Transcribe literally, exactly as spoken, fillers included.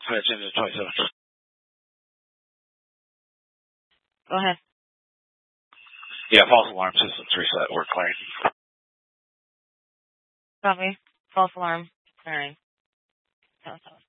It's into twenty-seven. Go ahead. Yeah, false alarm systems reset. We're clearing. Copy. False alarm. Clearing. Tell us.